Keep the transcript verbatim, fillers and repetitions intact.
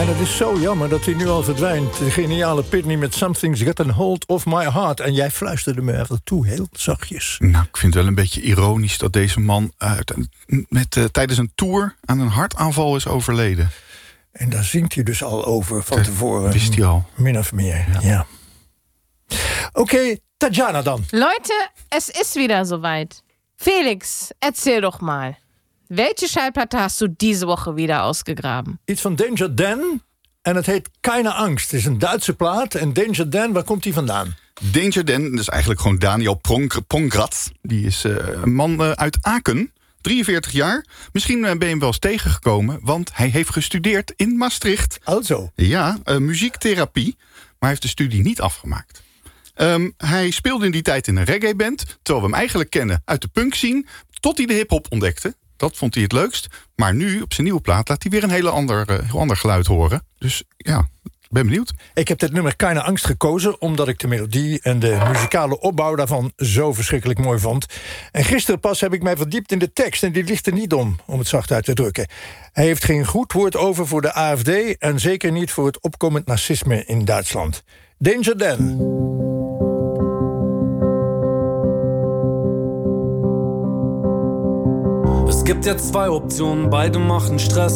En het is zo jammer dat hij nu al verdwijnt. De geniale Pitney met Something's Got a Hold of My Heart. En jij fluisterde me even toe, heel zachtjes. Nou, ik vind het wel een beetje ironisch dat deze man uh, met, uh, tijdens een tour aan een hartaanval is overleden. En daar zingt hij dus al over van dat tevoren. Wist hij al. Min of meer, ja. ja. Oké, okay, Tatjana dan. Leute, es ist wieder soweit. Felix, erzähl doch mal. Welche Schallplatte hast du diese Woche wieder ausgegraben? Iets van Danger Dan. En het heet Keine Angst. Het is een Duitse plaat. En Danger Dan, waar komt die vandaan? Danger Dan, dat is eigenlijk gewoon Daniel Pongratz. Die is uh, een man uh, uit Aken. drieënveertig jaar. Misschien uh, ben je hem wel eens tegengekomen. Want hij heeft gestudeerd in Maastricht. Also. Ja, uh, muziektherapie. Maar hij heeft de studie niet afgemaakt. Um, hij speelde in die tijd in een reggae-band. Terwijl we hem eigenlijk kennen uit de punk scene. Tot hij de hip-hop ontdekte. Dat vond hij het leukst. Maar nu, op zijn nieuwe plaat, laat hij weer een hele ander, uh, heel ander geluid horen. Dus ja, ben benieuwd. Ik heb dit nummer Keine Angst gekozen, omdat ik de melodie en de muzikale opbouw daarvan zo verschrikkelijk mooi vond. En gisteren pas heb ik mij verdiept in de tekst. En die ligt er niet om, om het zacht uit te drukken. Hij heeft geen goed woord over voor de A F D. En zeker niet voor het opkomend nazisme in Duitsland. Danger Dan. Es gibt jetzt zwei Optionen, beide machen Stress.